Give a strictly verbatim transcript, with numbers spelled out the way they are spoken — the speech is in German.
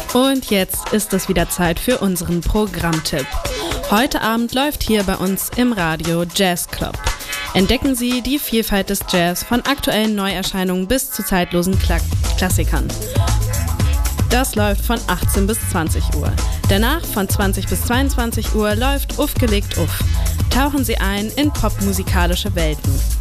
Und jetzt ist es wieder Zeit für unseren Programmtipp. Heute Abend läuft hier bei uns im Radio Jazz Club. Entdecken Sie die Vielfalt des Jazz von aktuellen Neuerscheinungen bis zu zeitlosen Kla- Klassikern. Das läuft von achtzehn bis zwanzig Uhr. Danach von zwanzig bis zweiundzwanzig Uhr läuft Uff gelegt Uff. Tauchen Sie ein in popmusikalische Welten.